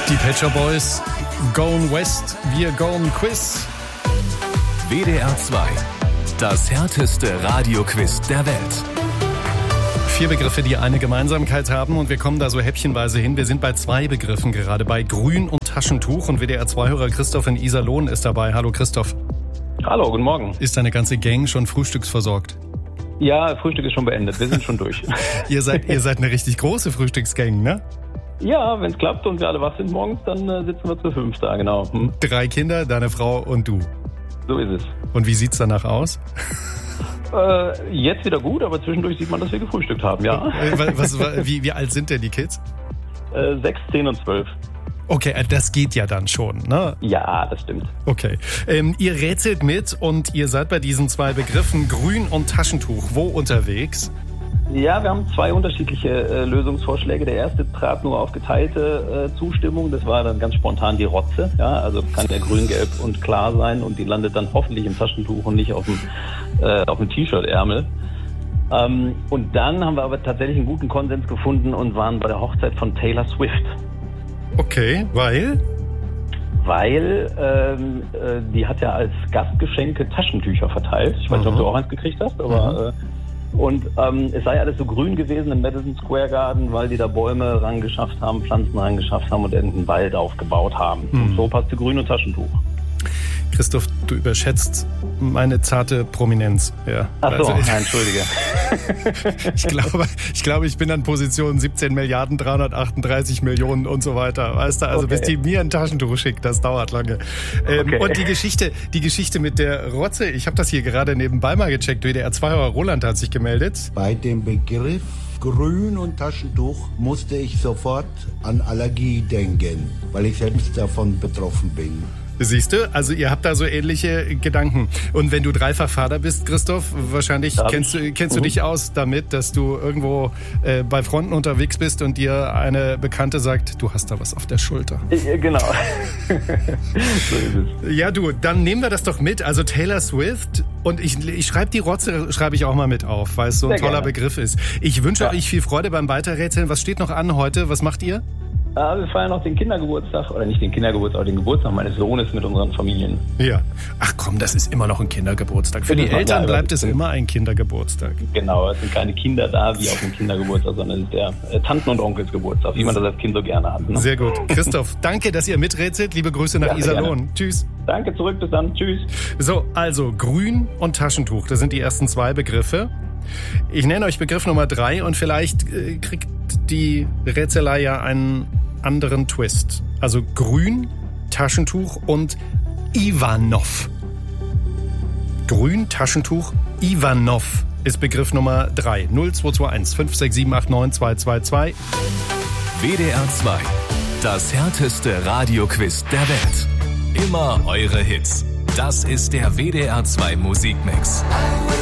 Die Pet Shop Boys, Going West, wir Going Quiz. WDR 2, das härteste Radioquiz der Welt. 4 Begriffe, die eine Gemeinsamkeit haben und wir kommen da so häppchenweise hin. Wir sind bei 2 Begriffen gerade, bei Grün und Taschentuch und WDR 2-Hörer Christoph in Iserlohn ist dabei. Hallo Christoph. Hallo, guten Morgen. Ist deine ganze Gang schon frühstücksversorgt? Ja, Frühstück ist schon beendet, wir sind schon durch. Ihr seid eine richtig große Frühstücksgang, ne? Ja, wenn es klappt und wir alle wach sind morgens, dann sitzen wir zu 5 da, genau. 3 Kinder, deine Frau und du. So ist es. Und wie sieht's danach aus? Jetzt wieder gut, aber zwischendurch sieht man, dass wir gefrühstückt haben, ja. Wie alt sind denn die Kids? 6, 10 und 12. Okay, das geht ja dann schon, ne? Ja, das stimmt. Okay. Ihr rätselt mit und ihr seid bei diesen 2 Begriffen Grün und Taschentuch. Wo unterwegs? Ja, wir haben 2 unterschiedliche Lösungsvorschläge. Der erste trat nur auf geteilte Zustimmung. Das war dann ganz spontan die Rotze. Ja, also kann ja grün, gelb und klar sein und die landet dann hoffentlich im Taschentuch und nicht auf dem T-Shirt-Ärmel. Und dann haben wir aber tatsächlich einen guten Konsens gefunden und waren bei der Hochzeit von Taylor Swift. Okay, weil? Weil die hat ja als Gastgeschenke Taschentücher verteilt. Ich weiß nicht, ob du auch eins gekriegt hast, aber und es sei alles so grün gewesen im Madison Square Garden, weil die da Bäume rangeschafft haben, Pflanzen rangeschafft haben und einen Wald aufgebaut haben. Und so passte Grün und Taschentuch. Christoph, du überschätzt meine zarte Prominenz. Ja. Ach so, entschuldige. Ich glaube, ich bin an Position 17.338 Millionen und so weiter. Weißt du, also bis die mir ein Taschentuch schickt, das dauert lange. Und die Geschichte mit der Rotze, ich habe das hier gerade nebenbei mal gecheckt. WDR 2-Hörer Roland hat sich gemeldet. Bei dem Begriff Grün und Taschentuch musste ich sofort an Allergie denken, weil ich selbst davon betroffen bin. Siehst du, also ihr habt da so ähnliche Gedanken. Und wenn du dreifach Vater bist, Christoph, wahrscheinlich kennst du dich aus damit, dass du irgendwo bei Fronten unterwegs bist und dir eine Bekannte sagt, du hast da was auf der Schulter. Genau. So ist es. Ja du, dann nehmen wir das doch mit. Also Taylor Swift und ich schreibe die Rotze, schreibe ich auch mal mit auf, weil es so ein toller Begriff ist. Ich wünsche euch viel Freude beim Weiterrätseln. Was steht noch an heute? Was macht ihr? Wir feiern noch den Kindergeburtstag, oder nicht den Kindergeburtstag, aber den Geburtstag meines Sohnes mit unseren Familien. Ja. Ach komm, das ist immer noch ein Kindergeburtstag. Für die Eltern bleibt es immer ein Kindergeburtstag. Genau, es sind keine Kinder da wie auf dem Kindergeburtstag, sondern es ist der Tanten- und Onkels Geburtstag, wie man das als Kind so gerne hat. Ne? Sehr gut. Christoph, danke, dass ihr miträtselt. Liebe Grüße nach Iserlohn. Gerne. Tschüss. Danke, zurück, bis dann. Tschüss. So, also Grün und Taschentuch, das sind die ersten 2 Begriffe. Ich nenne euch Begriff Nummer 3 und vielleicht kriegt die Rätselei ja einen anderen Twist. Also Grün, Taschentuch und Ivanov. Grün, Taschentuch, Ivanov ist Begriff Nummer 3. 0221 56789 222. WDR 2, das härteste Radioquiz der Welt. Immer eure Hits. Das ist der WDR 2 Musikmix.